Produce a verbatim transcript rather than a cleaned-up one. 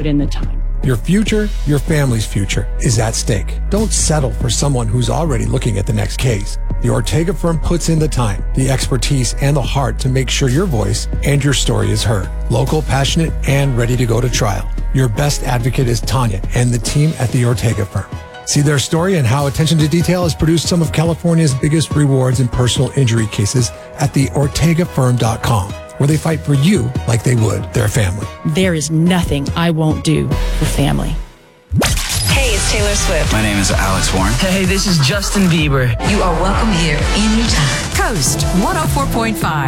put in the time. Your future, your family's future, is at stake. Don't settle for someone who's already looking at the next case. The Ortega firm puts in the time, the expertise, and the heart to make sure your voice and your story is heard. Local, passionate, and ready to go to trial. Your best advocate is Tanya and the team at the Ortega firm. See their story and how attention to detail has produced some of California's biggest rewards in personal injury cases at the ortega firm dot com, where they fight for you like they would their family. There is nothing I won't do for family. Hey, it's Taylor Swift. My name is Alex Warren. Hey, this is Justin Bieber. You are welcome here anytime. Coast one oh four point five.